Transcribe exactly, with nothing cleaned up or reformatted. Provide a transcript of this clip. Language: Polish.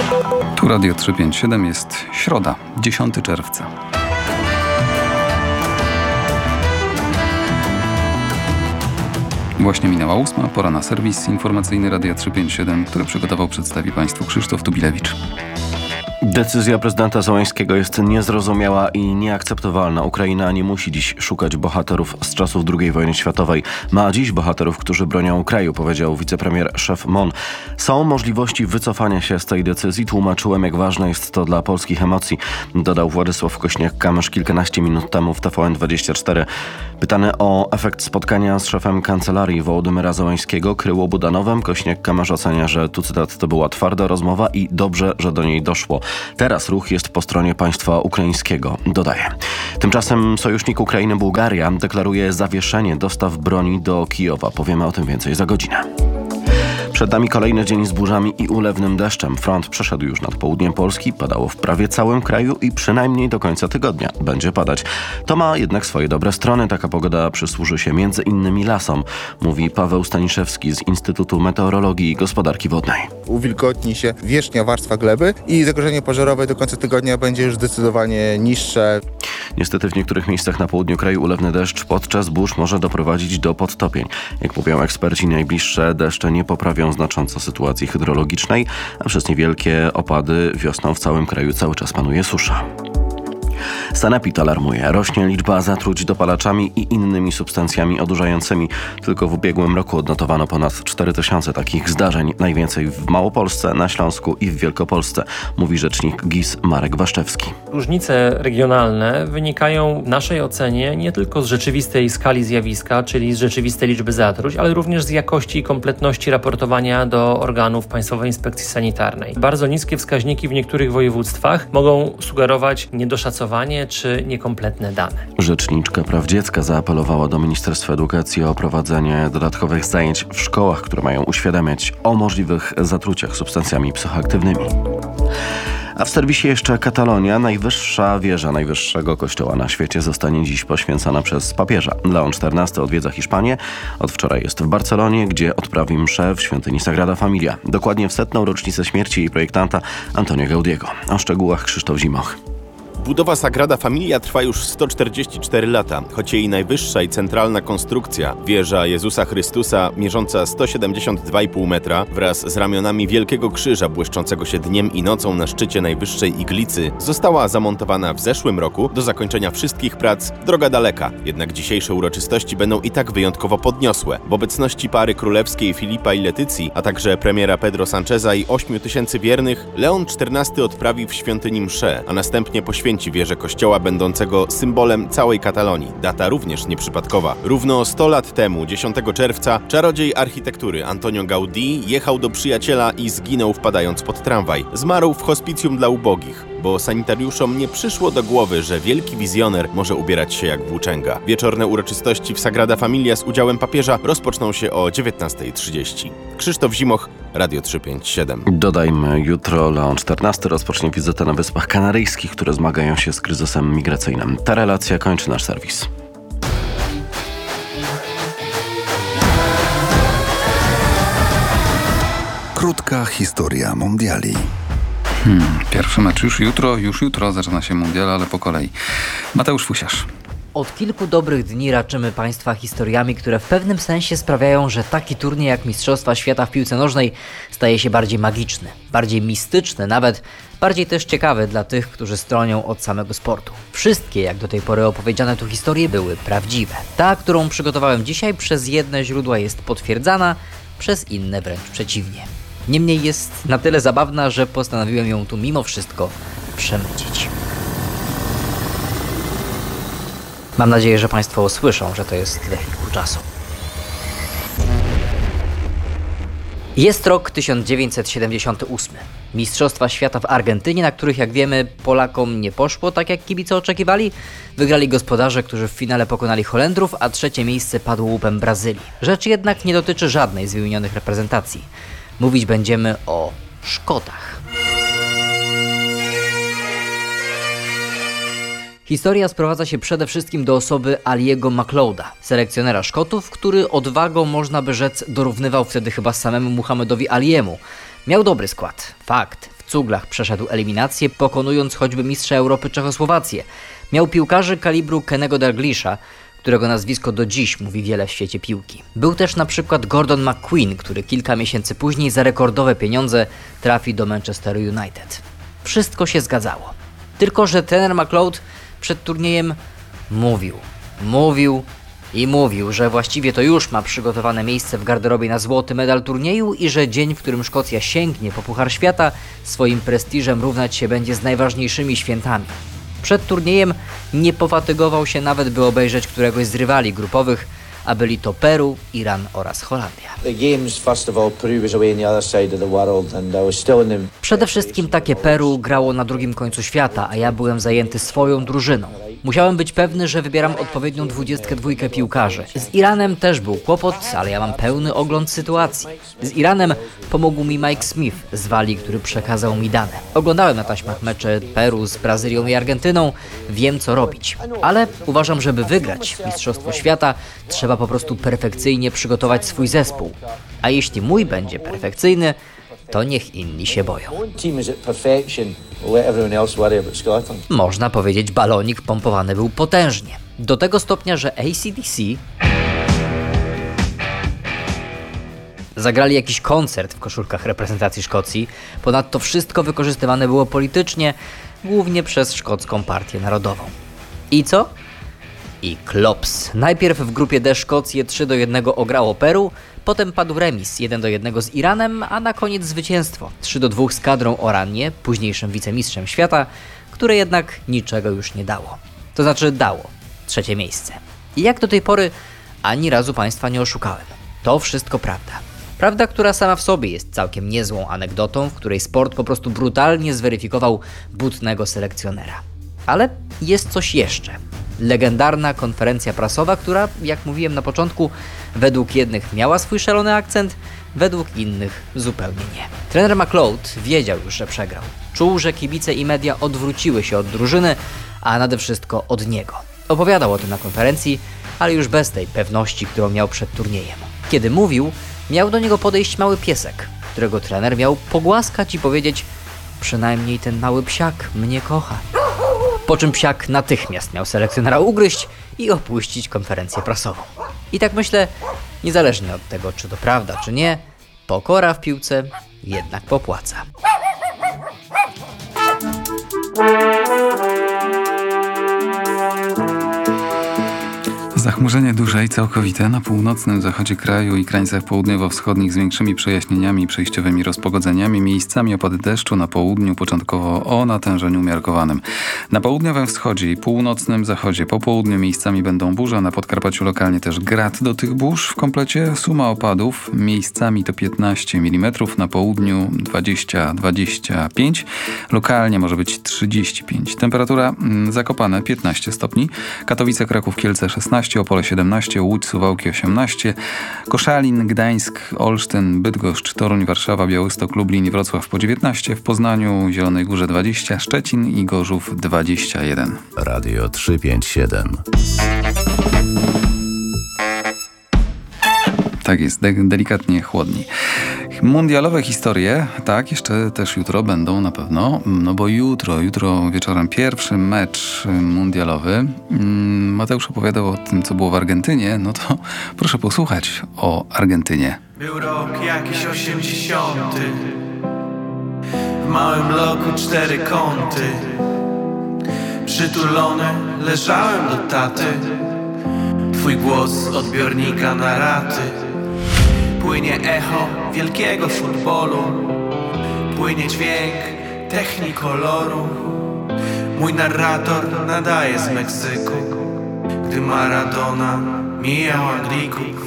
Tu Radio trzysta pięćdziesiąt siedem, jest środa, dziesiątego czerwca. Właśnie minęła ósma, pora na serwis informacyjny Radia trzysta pięćdziesiąt siedem, który przygotował, przedstawi Państwu Krzysztof Tubilewicz. Decyzja prezydenta Zełańskiego jest niezrozumiała i nieakceptowalna. Ukraina nie musi dziś szukać bohaterów z czasów drugiej wojny światowej. Ma dziś bohaterów, którzy bronią kraju, powiedział wicepremier szef M O N. Są możliwości wycofania się z tej decyzji. Tłumaczyłem, jak ważne jest to dla polskich emocji, dodał Władysław Kośniak-Kamysz kilkanaście minut temu w T V N dwadzieścia cztery. Pytany o efekt spotkania z szefem kancelarii Wołodymyra Zełańskiego, Kryło Budanowem, Kośniak-Kamysz ocenia, że, tu cytat, to była twarda rozmowa i dobrze, że do niej doszło. Teraz ruch jest po stronie państwa ukraińskiego, dodaje. Tymczasem sojusznik Ukrainy Bułgaria deklaruje zawieszenie dostaw broni do Kijowa. Powiemy o tym więcej za godzinę. Przed nami kolejny dzień z burzami i ulewnym deszczem. Front przeszedł już nad południem Polski, padało w prawie całym kraju i przynajmniej do końca tygodnia będzie padać. To ma jednak swoje dobre strony. Taka pogoda przysłuży się między innymi lasom, mówi Paweł Staniszewski z Instytutu Meteorologii i Gospodarki Wodnej. Uwilgotni się wierzchnia warstwa gleby i zagrożenie pożarowe do końca tygodnia będzie już zdecydowanie niższe. Niestety w niektórych miejscach na południu kraju ulewny deszcz podczas burz może doprowadzić do podtopień. Jak mówią eksperci, najbliższe deszcze nie poprawią znacząco sytuacji hydrologicznej, a przez niewielkie opady wiosną w całym kraju cały czas panuje susza. Sanepid alarmuje. Rośnie liczba zatruć dopalaczami i innymi substancjami odurzającymi. Tylko w ubiegłym roku odnotowano ponad cztery tysiące takich zdarzeń. Najwięcej w Małopolsce, na Śląsku i w Wielkopolsce, mówi rzecznik G I S Marek Waszczewski. Różnice regionalne wynikają w naszej ocenie nie tylko z rzeczywistej skali zjawiska, czyli z rzeczywistej liczby zatruć, ale również z jakości i kompletności raportowania do organów Państwowej Inspekcji Sanitarnej. Bardzo niskie wskaźniki w niektórych województwach mogą sugerować niedoszacowanie czy niekompletne dane. Rzeczniczka praw dziecka zaapelowała do Ministerstwa Edukacji o prowadzenie dodatkowych zajęć w szkołach, które mają uświadamiać o możliwych zatruciach substancjami psychoaktywnymi. A w serwisie jeszcze Katalonia. Najwyższa wieża najwyższego kościoła na świecie zostanie dziś poświęcona przez papieża. Leon czternasty odwiedza Hiszpanię. Od wczoraj jest w Barcelonie, gdzie odprawi mszę w świątyni Sagrada Familia. Dokładnie w setną rocznicę śmierci jej projektanta Antonio Gaudiego. O szczegółach Krzysztof Zimoch. Budowa Sagrada Familia trwa już sto czterdzieści cztery lata, choć jej najwyższa i centralna konstrukcja, wieża Jezusa Chrystusa, mierząca sto siedemdziesiąt dwa i pół metra, wraz z ramionami Wielkiego Krzyża błyszczącego się dniem i nocą na szczycie najwyższej iglicy, została zamontowana w zeszłym roku. Do zakończenia wszystkich prac droga daleka, jednak dzisiejsze uroczystości będą i tak wyjątkowo podniosłe. W obecności pary królewskiej Filipa i Letycji, a także premiera Pedro Sancheza i ośmiu tysięcy wiernych, Leon czternasty odprawi w świątyni mszę, a następnie poświęci wieżę kościoła będącego symbolem całej Katalonii. Data również nieprzypadkowa. Równo sto lat temu, dziesiątego czerwca, czarodziej architektury Antonio Gaudí jechał do przyjaciela i zginął wpadając pod tramwaj. Zmarł w hospicjum dla ubogich, bo sanitariuszom nie przyszło do głowy, że wielki wizjoner może ubierać się jak włóczęga. Wieczorne uroczystości w Sagrada Familia z udziałem papieża rozpoczną się o dziewiętnasta trzydzieści. Krzysztof Zimoch, Radio trzysta pięćdziesiąt siedem. Dodajmy, jutro Leon czternasty rozpocznie wizytę na Wyspach Kanaryjskich, które zmagają się z kryzysem migracyjnym. Ta relacja kończy nasz serwis. Krótka historia mundiali. Hmm, pierwszy mecz już jutro, już jutro zaczyna się mundial, ale po kolei. Mateusz Fusiarz. Od kilku dobrych dni raczymy Państwa historiami, które w pewnym sensie sprawiają, że taki turniej jak Mistrzostwa Świata w piłce nożnej staje się bardziej magiczny, bardziej mistyczny, nawet bardziej też ciekawy dla tych, którzy stronią od samego sportu. Wszystkie, jak do tej pory opowiedziane tu historie, były prawdziwe. Ta, którą przygotowałem dzisiaj, przez jedne źródła jest potwierdzana, przez inne wręcz przeciwnie. Niemniej jest na tyle zabawna, że postanowiłem ją tu mimo wszystko przemycić. Mam nadzieję, że Państwo usłyszą, że to jest wehikuł czasu. Jest rok tysiąc dziewięćset siedemdziesiąty ósmy. Mistrzostwa Świata w Argentynie, na których, jak wiemy, Polakom nie poszło tak, jak kibice oczekiwali. Wygrali gospodarze, którzy w finale pokonali Holendrów, a trzecie miejsce padło łupem Brazylii. Rzecz jednak nie dotyczy żadnej z wymienionych reprezentacji. Mówić będziemy o Szkotach. Historia sprowadza się przede wszystkim do osoby Aliego McLeoda, selekcjonera Szkotów, który odwagą, można by rzec, dorównywał wtedy chyba samemu Muhammedowi Aliemu. Miał dobry skład, fakt. W cuglach przeszedł eliminację, pokonując choćby mistrza Europy Czechosłowację. Miał piłkarzy kalibru Kennego Dalglisza, którego nazwisko do dziś mówi wiele w świecie piłki. Był też na przykład Gordon McQueen, który kilka miesięcy później za rekordowe pieniądze trafi do Manchesteru United. Wszystko się zgadzało. Tylko że trener McLeod przed turniejem mówił, mówił i mówił, że właściwie to już ma przygotowane miejsce w garderobie na złoty medal turnieju i że dzień, w którym Szkocja sięgnie po Puchar Świata, swoim prestiżem równać się będzie z najważniejszymi świętami. Przed turniejem nie pofatygował się nawet, by obejrzeć któregoś z rywali grupowych, a byli to Peru, Iran oraz Holandia. Przede wszystkim takie Peru grało na drugim końcu świata, a ja byłem zajęty swoją drużyną. Musiałem być pewny, że wybieram odpowiednią dwudziestkę dwójkę piłkarzy. Z Iranem też był kłopot, ale ja mam pełny ogląd sytuacji. Z Iranem pomógł mi Mike Smith z Walii, który przekazał mi dane. Oglądałem na taśmach mecze Peru z Brazylią i Argentyną, wiem co robić. Ale uważam, żeby wygrać Mistrzostwo Świata, trzeba po prostu perfekcyjnie przygotować swój zespół. A jeśli mój będzie perfekcyjny, to niech inni się boją. Można powiedzieć, balonik pompowany był potężnie. Do tego stopnia, że A C D C zagrali jakiś koncert w koszulkach reprezentacji Szkocji. Ponadto wszystko wykorzystywane było politycznie, głównie przez szkocką partię narodową. I co? I klops. Najpierw w grupie D Szkocję trzy do jednego ograło Peru, potem padł remis jeden do jednego z Iranem, a na koniec zwycięstwo trzy do dwóch z kadrą Oranie, późniejszym wicemistrzem świata, które jednak niczego już nie dało. To znaczy dało trzecie miejsce. I jak do tej pory ani razu Państwa nie oszukałem. To wszystko prawda. Prawda, która sama w sobie jest całkiem niezłą anegdotą, w której sport po prostu brutalnie zweryfikował butnego selekcjonera. Ale jest coś jeszcze. Legendarna konferencja prasowa, która, jak mówiłem na początku, według jednych miała swój szalony akcent, według innych zupełnie nie. Trener McLeod wiedział już, że przegrał. Czuł, że kibice i media odwróciły się od drużyny, a nade wszystko od niego. Opowiadał o tym na konferencji, ale już bez tej pewności, którą miał przed turniejem. Kiedy mówił, miał do niego podejść mały piesek, którego trener miał pogłaskać i powiedzieć: przynajmniej ten mały psiak mnie kocha. Po czym psiak natychmiast miał selekcjonera ugryźć i opuścić konferencję prasową. I tak myślę, niezależnie od tego, czy to prawda, czy nie, pokora w piłce jednak popłaca. Zachmurzenie duże i całkowite na północnym zachodzie kraju i krańcach południowo-wschodnich z większymi przejaśnieniami i przejściowymi rozpogodzeniami, miejscami opady deszczu na południu, początkowo o natężeniu umiarkowanym. Na południowym wschodzie i północnym zachodzie po południu miejscami będą burze, na Podkarpaciu lokalnie też grad do tych burz. W komplecie suma opadów miejscami to piętnaście milimetrów, na południu dwadzieścia do dwudziestu pięciu, lokalnie może być trzydzieści pięć. Temperatura Zakopane piętnaście stopni, Katowice, Kraków, Kielce szesnaście, Opole siedemnaście, Łódź, Suwałki osiemnaście, Koszalin, Gdańsk, Olsztyn, Bydgoszcz, Toruń, Warszawa, Białystok, Lublin i Wrocław po dziewiętnaście, w Poznaniu, Zielonej Górze dwadzieścia, Szczecin i Gorzów dwadzieścia jeden. Radio trzysta pięćdziesiąt siedem. Tak jest, de- delikatnie chłodniej. Mundialowe historie, tak, jeszcze też jutro będą na pewno, no bo jutro, jutro wieczorem pierwszy mecz mundialowy. Mateusz opowiadał o tym, co było w Argentynie, no to proszę posłuchać o Argentynie. Był rok jakiś osiemdziesiąty, w małym bloku cztery kąty, przytulony leżałem do taty, twój głos z odbiornika na raty. Płynie echo wielkiego futbolu, płynie dźwięk technikoloru. Mój narrator nadaje z Meksyku, gdy Maradona mijał Anglików.